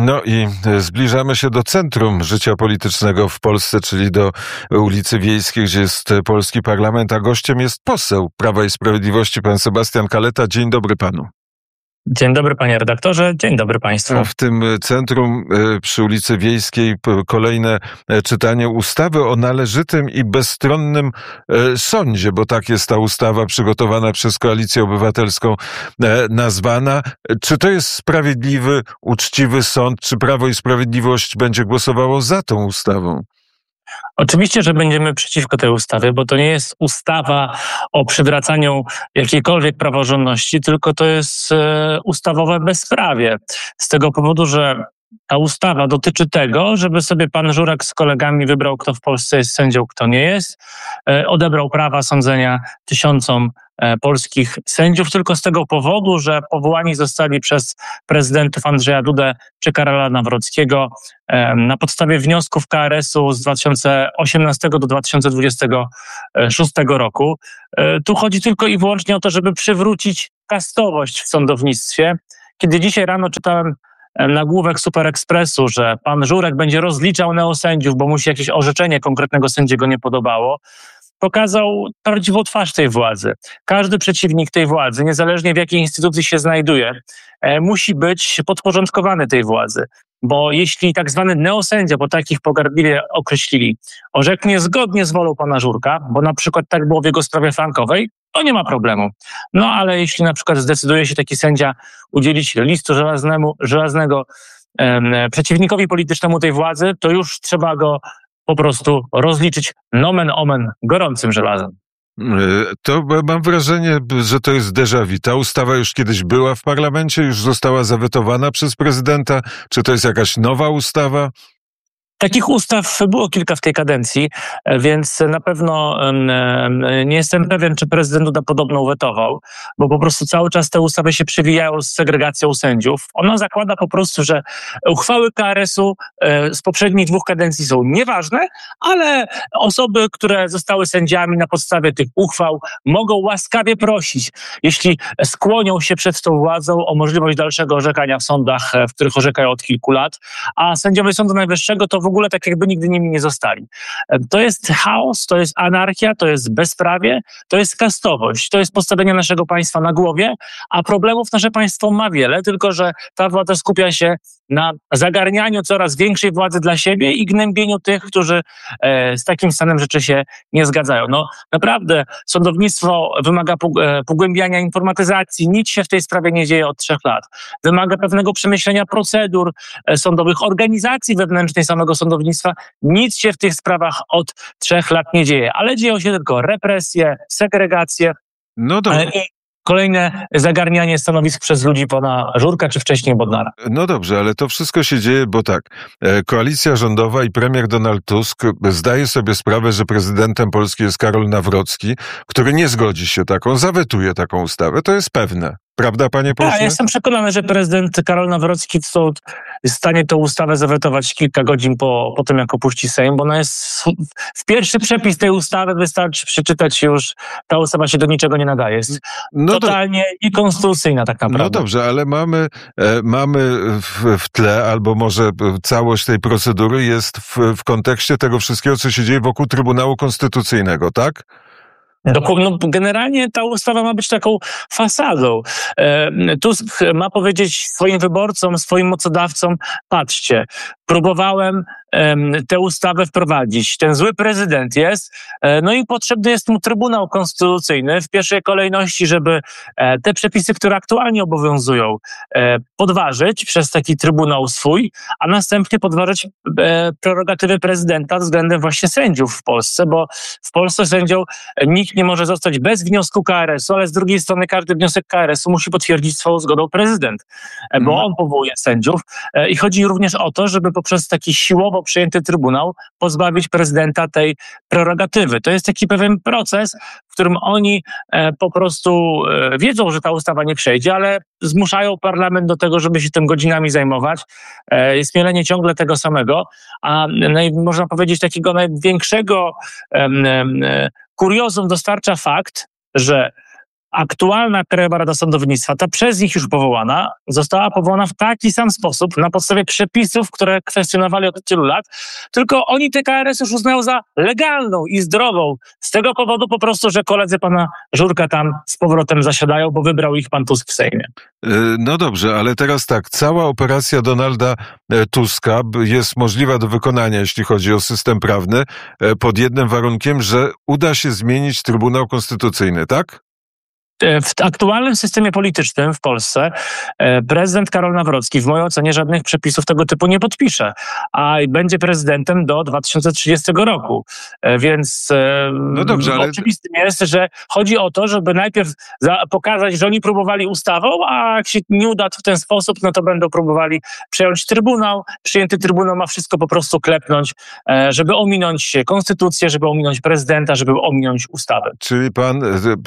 No i zbliżamy się do centrum życia politycznego w Polsce, czyli do ulicy Wiejskiej, gdzie jest polski parlament, a gościem jest poseł Prawa i Sprawiedliwości, pan Sebastian Kaleta. Dzień dobry panu. Dzień dobry panie redaktorze, dzień dobry państwu. A w tym centrum przy ulicy Wiejskiej kolejne czytanie ustawy o należytym i bezstronnym sądzie, bo tak jest ta ustawa przygotowana przez Koalicję Obywatelską nazwana. Czy to jest sprawiedliwy, uczciwy sąd? Czy Prawo i Sprawiedliwość będzie głosowało za tą ustawą? Oczywiście, że będziemy przeciwko tej ustawie, bo to nie jest ustawa o przywracaniu jakiejkolwiek praworządności, tylko to jest ustawowe bezprawie. Z tego powodu, że ta ustawa dotyczy tego, żeby sobie pan Żurek z kolegami wybrał, kto w Polsce jest sędzią, kto nie jest. Odebrał prawa sądzenia tysiącom polskich sędziów tylko z tego powodu, że powołani zostali przez prezydentów Andrzeja Dudę czy Karola Nawrockiego na podstawie wniosków KRS-u z 2018 do 2026 roku. Tu chodzi tylko i wyłącznie o to, żeby przywrócić kastowość w sądownictwie. Kiedy dzisiaj rano czytałem nagłówek Super Expressu, że pan Żurek będzie rozliczał neosędziów, bo mu się jakieś orzeczenie konkretnego sędziego nie podobało, pokazał prawdziwą twarz tej władzy. Każdy przeciwnik tej władzy, niezależnie w jakiej instytucji się znajduje, musi być podporządkowany tej władzy. Bo jeśli tak zwany neosędzia, bo takich pogardliwie określili, orzeknie zgodnie z wolą pana Żurka, bo na przykład tak było w jego sprawie frankowej, to nie ma problemu. No ale jeśli na przykład zdecyduje się taki sędzia udzielić listu żelaznego przeciwnikowi politycznemu tej władzy, to już trzeba go po prostu rozliczyć nomen omen gorącym żelazem. To mam wrażenie, że to jest déjà vu. Ta ustawa już kiedyś była w parlamencie, już została zawetowana przez prezydenta. Czy to jest jakaś nowa ustawa? Takich ustaw było kilka w tej kadencji, więc na pewno nie jestem pewien, czy prezydent Duda podobną wetował, bo po prostu cały czas te ustawy się przewijają z segregacją sędziów. Ona zakłada po prostu, że uchwały KRS-u z poprzednich 2 kadencji są nieważne, ale osoby, które zostały sędziami na podstawie tych uchwał, mogą łaskawie prosić, jeśli skłonią się przed tą władzą, o możliwość dalszego orzekania w sądach, w których orzekają od kilku lat, a sędziowie Sądu Najwyższego to w ogóle tak jakby nigdy nimi nie zostali. To jest chaos, to jest anarchia, to jest bezprawie, to jest kastowość, to jest postawienie naszego państwa na głowie, a problemów nasze państwo ma wiele, tylko że ta władza skupia się na zagarnianiu coraz większej władzy dla siebie i gnębieniu tych, którzy z takim stanem rzeczy się nie zgadzają. No naprawdę, sądownictwo wymaga pogłębiania informatyzacji, nic się w tej sprawie nie dzieje od 3 lat. Wymaga pewnego przemyślenia procedur sądowych, organizacji wewnętrznej samego sądownictwa. Nic się w tych sprawach od 3 lat nie dzieje, ale dzieją się tylko represje, segregacje i kolejne zagarnianie stanowisk przez ludzi pana Żurka, czy wcześniej Bodnara. No dobrze, ale to wszystko się dzieje, bo tak, koalicja rządowa i premier Donald Tusk zdaje sobie sprawę, że prezydentem Polski jest Karol Nawrocki, który nie zgodzi się zawetuje taką ustawę. To jest pewne. Prawda, panie pośle? Ja jestem przekonany, że prezydent Karol Nawrocki jest w stanie tę ustawę zawetować kilka godzin po tym, jak opuści Sejm, bo ona jest w pierwszy przepis tej ustawy wystarczy przeczytać już, ta ustawa się do niczego nie nadaje. Jest totalnie niekonstytucyjna tak naprawdę. No dobrze, ale mamy w tle, albo może całość tej procedury jest w kontekście tego wszystkiego, co się dzieje wokół Trybunału Konstytucyjnego, tak? No, generalnie ta ustawa ma być taką fasadą. Tusk ma powiedzieć swoim wyborcom, swoim mocodawcom, patrzcie, próbowałem tę ustawę wprowadzić. Ten zły prezydent jest, no i potrzebny jest mu Trybunał Konstytucyjny w pierwszej kolejności, żeby te przepisy, które aktualnie obowiązują, podważyć przez taki Trybunał swój, a następnie podważyć prerogatywy prezydenta względem właśnie sędziów w Polsce, bo w Polsce sędzią nikt nie może zostać bez wniosku KRS-u, ale z drugiej strony każdy wniosek KRS-u musi potwierdzić swoją zgodą prezydent, bo on powołuje sędziów i chodzi również o to, żeby poprzez taki siłowo przyjęty trybunał pozbawić prezydenta tej prerogatywy. To jest taki pewien proces, w którym oni po prostu wiedzą, że ta ustawa nie przejdzie, ale zmuszają parlament do tego, żeby się tym godzinami zajmować. Jest mielenie ciągle tego samego, a można powiedzieć takiego największego kuriozum dostarcza fakt, że aktualna Krajowa Rada Sądownictwa, ta przez nich już powołana, została powołana w taki sam sposób, na podstawie przepisów, które kwestionowali od tylu lat, tylko oni tę KRS już uznają za legalną i zdrową. Z tego powodu po prostu, że koledzy pana Żurka tam z powrotem zasiadają, bo wybrał ich pan Tusk w Sejmie. No dobrze, ale teraz tak, cała operacja Donalda Tuska jest możliwa do wykonania, jeśli chodzi o system prawny, pod jednym warunkiem, że uda się zmienić Trybunał Konstytucyjny, tak? W aktualnym systemie politycznym w Polsce prezydent Karol Nawrocki w mojej ocenie żadnych przepisów tego typu nie podpisze, a będzie prezydentem do 2030 roku. Więc no dobrze, ale oczywistym jest, że chodzi o to, żeby najpierw pokazać, że oni próbowali ustawą, a jak się nie uda w ten sposób, no to będą próbowali przejąć Trybunał. Przyjęty Trybunał ma wszystko po prostu klepnąć, żeby ominąć konstytucję, żeby ominąć prezydenta, żeby ominąć ustawę. Czyli pan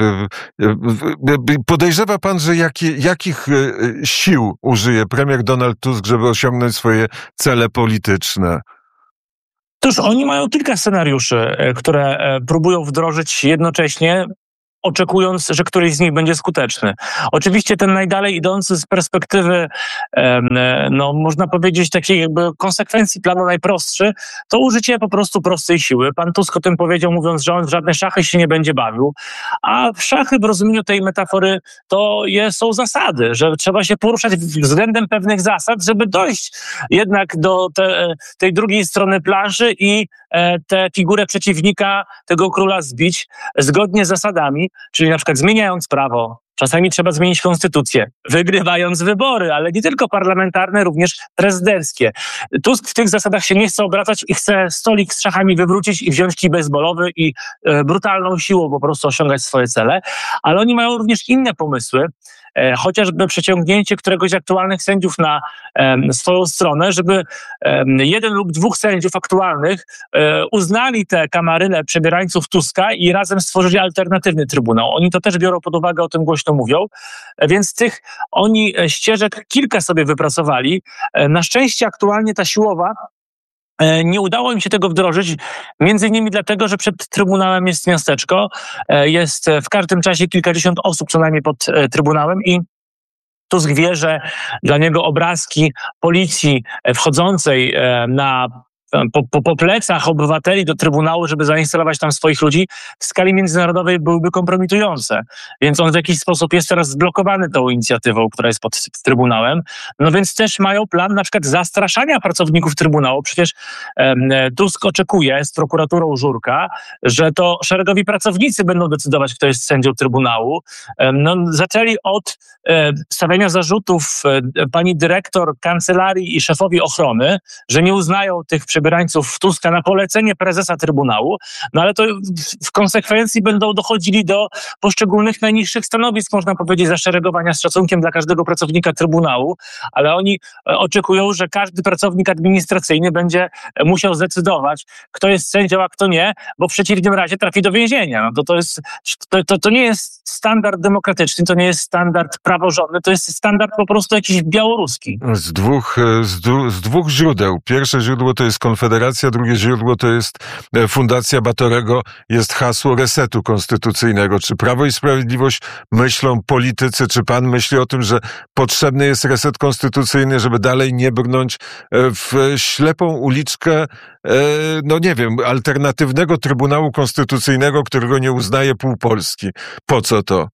podejrzewa pan, że jakich sił użyje premier Donald Tusk, żeby osiągnąć swoje cele polityczne? Otóż oni mają kilka scenariuszy, które próbują wdrożyć jednocześnie, oczekując, że któryś z nich będzie skuteczny. Oczywiście ten najdalej idący z perspektywy, no można powiedzieć, takiej jakby konsekwencji planu najprostszy, to użycie po prostu prostej siły. Pan Tusk o tym powiedział, mówiąc, że on w żadne szachy się nie będzie bawił, a w szachy w rozumieniu tej metafory to są zasady, że trzeba się poruszać względem pewnych zasad, żeby dojść jednak do tej drugiej strony planszy i tę figurę przeciwnika, tego króla zbić zgodnie z zasadami, czyli na przykład zmieniając prawo. Czasami trzeba zmienić konstytucję, wygrywając wybory, ale nie tylko parlamentarne, również prezydenckie. Tusk w tych zasadach się nie chce obracać i chce stolik z szachami wywrócić i wziąć kij baseballowy i brutalną siłą po prostu osiągać swoje cele, ale oni mają również inne pomysły, chociażby przeciągnięcie któregoś z aktualnych sędziów na swoją stronę, żeby jeden lub dwóch sędziów aktualnych uznali tę kamarylę przebierańców Tuska i razem stworzyli alternatywny trybunał. Oni to też biorą pod uwagę, o tym głośno mówią, więc tych oni ścieżek kilka sobie wypracowali. Na szczęście aktualnie ta siłowa nie udało im się tego wdrożyć, między innymi dlatego, że przed Trybunałem jest miasteczko, jest w każdym czasie kilkadziesiąt osób co najmniej pod Trybunałem i Tusk wie, że dla niego obrazki policji wchodzącej po plecach obywateli do Trybunału, żeby zainstalować tam swoich ludzi, w skali międzynarodowej byłyby kompromitujące. Więc on w jakiś sposób jest teraz zblokowany tą inicjatywą, która jest pod Trybunałem. No więc też mają plan na przykład zastraszania pracowników Trybunału. Przecież Tusk oczekuje z prokuraturą Żurka, że to szeregowi pracownicy będą decydować, kto jest sędzią Trybunału. No, zaczęli od stawiania zarzutów pani dyrektor kancelarii i szefowi ochrony, że nie uznają tych przebierańców Tuska na polecenie prezesa Trybunału, no ale to w konsekwencji będą dochodzili do poszczególnych najniższych stanowisk, można powiedzieć, zaszeregowania z szacunkiem dla każdego pracownika Trybunału, ale oni oczekują, że każdy pracownik administracyjny będzie musiał zdecydować, kto jest sędzią, a kto nie, bo w przeciwnym razie trafi do więzienia. No to nie jest standard demokratyczny, to nie jest standard praworządny, to jest standard po prostu jakiś białoruski. Z dwóch źródeł. Pierwsze źródło to jest Konfederacja, drugie źródło to jest Fundacja Batorego, jest hasło resetu konstytucyjnego. Czy Prawo i Sprawiedliwość myślą, politycy, czy pan myśli o tym, że potrzebny jest reset konstytucyjny, żeby dalej nie brnąć w ślepą uliczkę, no nie wiem, alternatywnego Trybunału Konstytucyjnego, którego nie uznaje pół Polski? Po co to?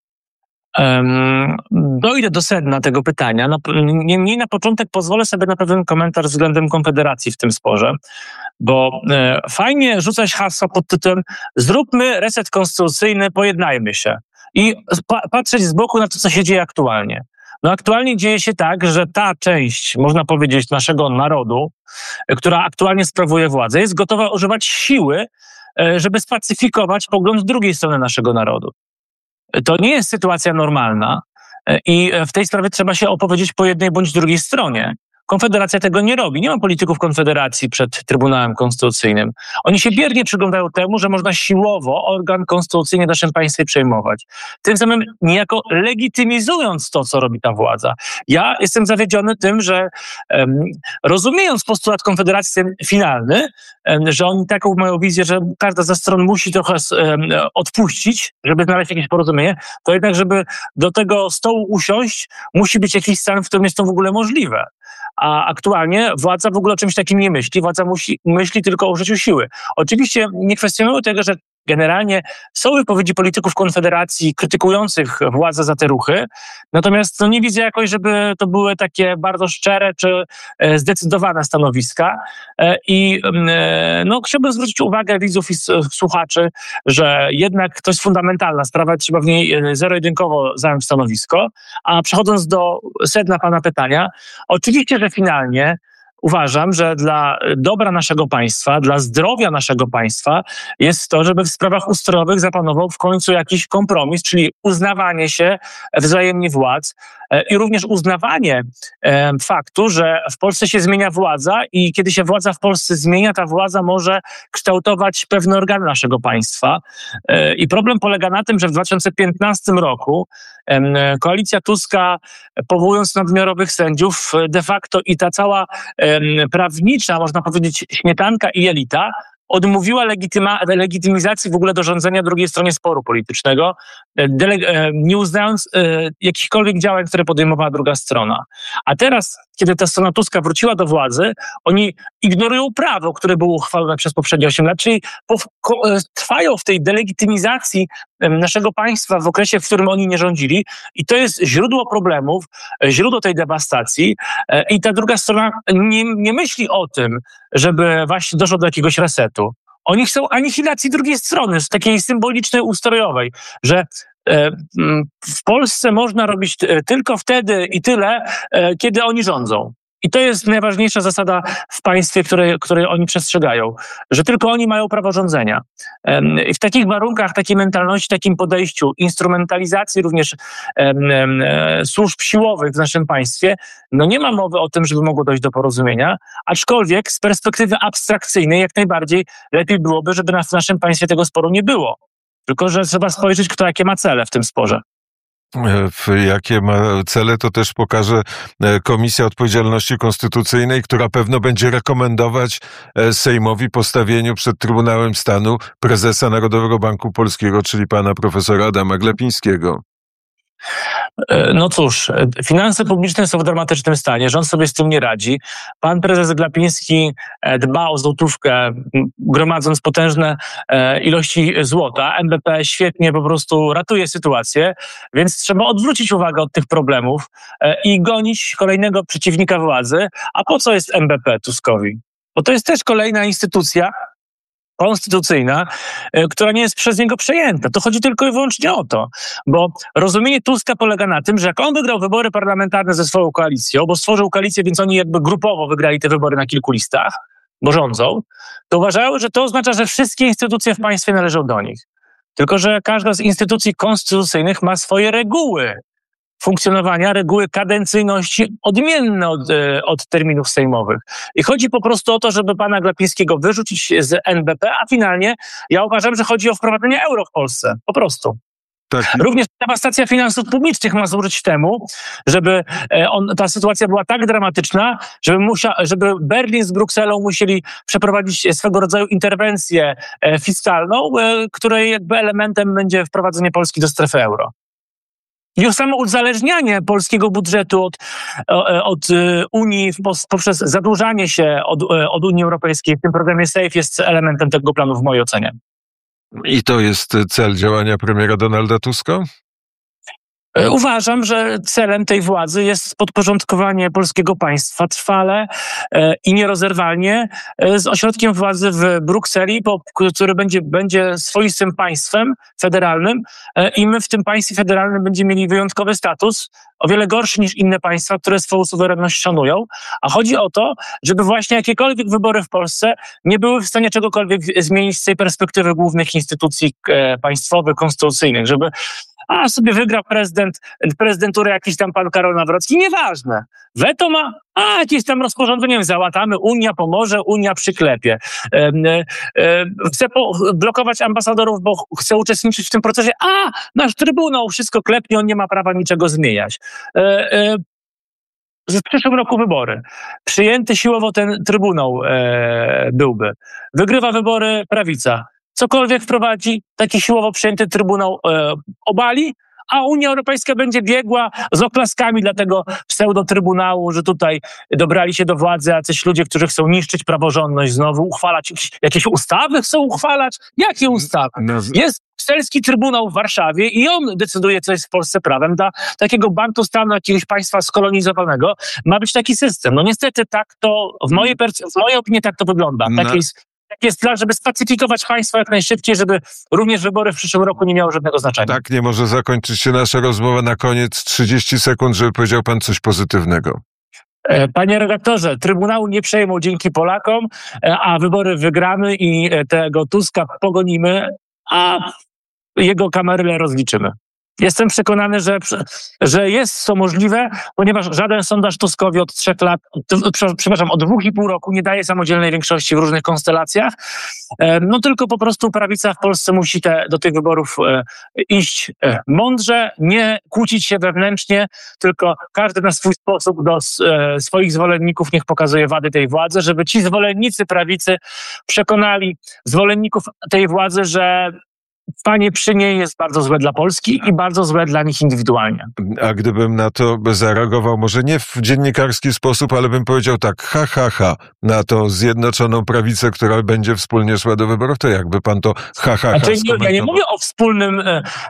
Dojdę do sedna tego pytania. Niemniej na początek pozwolę sobie na pewien komentarz względem Konfederacji w tym sporze, bo fajnie rzucać hasła pod tytułem zróbmy reset konstytucyjny, pojednajmy się i patrzeć z boku na to, co się dzieje aktualnie. No aktualnie dzieje się tak, że ta część, można powiedzieć, naszego narodu, która aktualnie sprawuje władzę, jest gotowa używać siły, żeby spacyfikować pogląd drugiej strony naszego narodu. To nie jest sytuacja normalna i w tej sprawie trzeba się opowiedzieć po jednej bądź drugiej stronie. Konfederacja tego nie robi. Nie ma polityków Konfederacji przed Trybunałem Konstytucyjnym. Oni się biernie przyglądają temu, że można siłowo organ konstytucyjny w naszym państwie przejmować. Tym samym niejako legitymizując to, co robi ta władza. Ja jestem zawiedziony tym, że rozumiejąc postulat Konfederacji ten finalny, że oni taką mają wizję, że każda ze stron musi trochę odpuścić, żeby znaleźć jakieś porozumienie, to jednak, żeby do tego stołu usiąść, musi być jakiś stan, w którym jest to w ogóle możliwe. A aktualnie władza w ogóle o czymś takim nie myśli. Władza myśli tylko o użyciu siły. Oczywiście nie kwestionuję tego, że generalnie są wypowiedzi polityków Konfederacji krytykujących władzę za te ruchy, natomiast nie widzę jakoś, żeby to były takie bardzo szczere czy zdecydowane stanowiska. I chciałbym zwrócić uwagę widzów i słuchaczy, że jednak to jest fundamentalna sprawa, trzeba w niej zero-jedynkowo zająć stanowisko. A przechodząc do sedna pana pytania, oczywiście, że finalnie uważam, że dla dobra naszego państwa, dla zdrowia naszego państwa jest to, żeby w sprawach ustrojowych zapanował w końcu jakiś kompromis, czyli uznawanie się wzajemnie władz i również uznawanie faktu, że w Polsce się zmienia władza i kiedy się władza w Polsce zmienia, ta władza może kształtować pewne organy naszego państwa. I problem polega na tym, że w 2015 roku koalicja Tuska, powołując nadmiarowych sędziów, de facto i ta cała prawnicza, można powiedzieć, śmietanka i elita odmówiła legitymizacji w ogóle do rządzenia drugiej stronie sporu politycznego, nie uznając jakichkolwiek działań, które podejmowała druga strona. A teraz, kiedy ta strona Tuska wróciła do władzy, oni ignorują prawo, które było uchwalone przez poprzednie 8 lat, czyli trwają w tej delegitymizacji naszego państwa w okresie, w którym oni nie rządzili i to jest źródło problemów, źródło tej dewastacji i ta druga strona nie myśli o tym, żeby właśnie doszło do jakiegoś resetu. Oni chcą anihilacji drugiej strony, takiej symbolicznej, ustrojowej, że w Polsce można robić tylko wtedy i tyle, kiedy oni rządzą. I to jest najważniejsza zasada w państwie, której oni przestrzegają, że tylko oni mają prawo rządzenia. I w takich warunkach, takiej mentalności, takim podejściu, instrumentalizacji również służb siłowych w naszym państwie, nie ma mowy o tym, żeby mogło dojść do porozumienia, aczkolwiek z perspektywy abstrakcyjnej jak najbardziej lepiej byłoby, żeby w naszym państwie tego sporu nie było. Tylko że trzeba spojrzeć, kto jakie ma cele w tym sporze. Jakie ma cele, to też pokaże Komisja Odpowiedzialności Konstytucyjnej, która pewno będzie rekomendować Sejmowi postawieniu przed Trybunałem Stanu prezesa Narodowego Banku Polskiego, czyli pana profesora Adama Glapińskiego. No cóż, finanse publiczne są w dramatycznym stanie, rząd sobie z tym nie radzi. Pan prezes Glapiński dba o złotówkę, gromadząc potężne ilości złota. NBP świetnie po prostu ratuje sytuację, więc trzeba odwrócić uwagę od tych problemów i gonić kolejnego przeciwnika władzy. A po co jest NBP Tuskowi? Bo to jest też kolejna instytucja konstytucyjna, która nie jest przez niego przejęta. To chodzi tylko i wyłącznie o to, bo rozumienie Tuska polega na tym, że jak on wygrał wybory parlamentarne ze swoją koalicją, bo stworzył koalicję, więc oni jakby grupowo wygrali te wybory na kilku listach, bo rządzą, to uważały, że to oznacza, że wszystkie instytucje w państwie należą do nich. Tylko że każda z instytucji konstytucyjnych ma swoje reguły funkcjonowania, reguły kadencyjności odmienne od terminów sejmowych. I chodzi po prostu o to, żeby pana Glapińskiego wyrzucić z NBP, a finalnie ja uważam, że chodzi o wprowadzenie euro w Polsce. Po prostu. Tak. Również dewastacja finansów publicznych ma służyć temu, żeby ta sytuacja była tak dramatyczna, żeby Berlin z Brukselą musieli przeprowadzić swego rodzaju interwencję fiskalną, której jakby elementem będzie wprowadzenie Polski do strefy euro. Już samo uzależnianie polskiego budżetu od Unii poprzez zadłużanie się od Unii Europejskiej w tym programie SAFE jest elementem tego planu w mojej ocenie. I to jest cel działania premiera Donalda Tuska? Uważam, że celem tej władzy jest podporządkowanie polskiego państwa trwale i nierozerwalnie z ośrodkiem władzy w Brukseli, który będzie swoistym państwem federalnym i my w tym państwie federalnym będziemy mieli wyjątkowy status, o wiele gorszy niż inne państwa, które swoją suwerenność szanują. A chodzi o to, żeby właśnie jakiekolwiek wybory w Polsce nie były w stanie czegokolwiek zmienić z tej perspektywy głównych instytucji państwowych, konstytucyjnych, żeby a sobie wygrał prezydenturę jakiś tam pan Karol Nawrocki, nieważne. Weto ma, a jakieś tam rozporządzeniem załatamy, Unia pomoże, Unia przyklepie. Chce blokować ambasadorów, bo chce uczestniczyć w tym procesie, a nasz Trybunał wszystko klepnie, on nie ma prawa niczego zmieniać. W przyszłym roku wybory. Przyjęty siłowo ten Trybunał byłby. Wygrywa wybory prawica. Cokolwiek wprowadzi, taki siłowo przyjęty Trybunał obali, a Unia Europejska będzie biegła z oklaskami dla tego pseudo-trybunału, że tutaj dobrali się do władzy jacyś ludzie, którzy chcą niszczyć praworządność znowu, uchwalać jakieś ustawy chcą uchwalać? Jakie ustawy? Jest brukselski Trybunał w Warszawie i on decyduje, co jest w Polsce prawem. Dla takiego bantustanu, jakiegoś państwa skolonizowanego ma być taki system. No niestety tak to, w mojej opinii tak to wygląda. Tak jest plan, żeby spacyfikować państwo jak najszybciej, żeby również wybory w przyszłym roku nie miały żadnego znaczenia. Tak nie może zakończyć się nasza rozmowa. Na koniec 30 sekund, żeby powiedział pan coś pozytywnego. Panie redaktorze, Trybunału nie przejmą dzięki Polakom, a wybory wygramy i tego Tuska pogonimy, a jego kamerę rozliczymy. Jestem przekonany, że jest to możliwe, ponieważ żaden sondaż Tuskowi od 3 lat, od 2,5 roku nie daje samodzielnej większości w różnych konstelacjach. No tylko po prostu prawica w Polsce musi do tych wyborów iść mądrze, nie kłócić się wewnętrznie, tylko każdy na swój sposób do swoich zwolenników niech pokazuje wady tej władzy, żeby ci zwolennicy prawicy przekonali zwolenników tej władzy, że trwanie przy niej jest bardzo złe dla Polski i bardzo złe dla nich indywidualnie. A gdybym na to zareagował, może nie w dziennikarski sposób, ale bym powiedział tak, na tą zjednoczoną prawicę, która będzie wspólnie szła do wyborów, to jakby pan to skomentował? Ja nie mówię o wspólnym,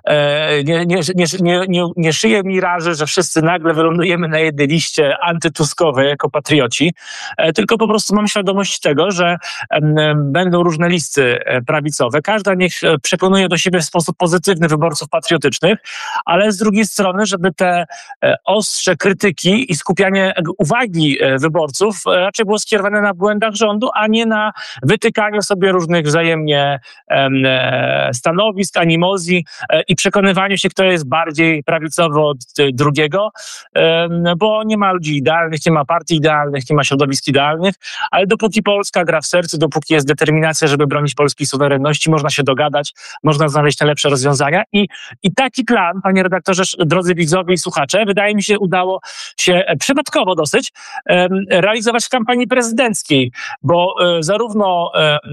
nie szyję miraży, że wszyscy nagle wylądujemy na jednej liście antytuskowej jako patrioci, tylko po prostu mam świadomość tego, że będą różne listy prawicowe. Każda niech przekonuje do siebie w sposób pozytywny wyborców patriotycznych, ale z drugiej strony, żeby te ostrze krytyki i skupianie uwagi wyborców raczej było skierowane na błędach rządu, a nie na wytykaniu sobie różnych wzajemnie stanowisk, animozji i przekonywaniu się, kto jest bardziej prawicowy od drugiego, bo nie ma ludzi idealnych, nie ma partii idealnych, nie ma środowisk idealnych, ale dopóki Polska gra w sercu, dopóki jest determinacja, żeby bronić polskiej suwerenności, można się dogadać, można znaleźć najlepsze rozwiązania i taki plan, panie redaktorze, drodzy widzowie i słuchacze, wydaje mi się udało się przypadkowo dosyć realizować w kampanii prezydenckiej, bo zarówno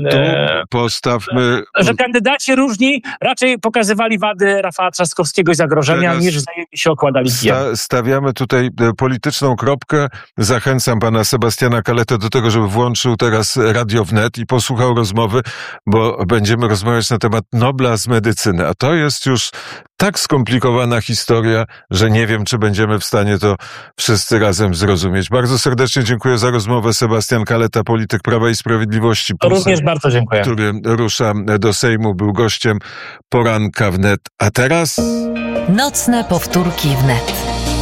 że kandydaci różni raczej pokazywali wady Rafała Trzaskowskiego i zagrożenia, niż wzajemnie się okładali kijem. Stawiamy tutaj polityczną kropkę. Zachęcam pana Sebastiana Kaletę do tego, żeby włączył teraz Radio Wnet i posłuchał rozmowy, bo będziemy rozmawiać na temat Nobla z medycyny, a to jest już tak skomplikowana historia, że nie wiem, czy będziemy w stanie to wszyscy razem zrozumieć. Bardzo serdecznie dziękuję za rozmowę. Sebastian Kaleta, polityk Prawa i Sprawiedliwości. Również bardzo dziękuję. Który rusza do Sejmu, był gościem Poranka Wnet. A teraz... Nocne powtórki Wnet.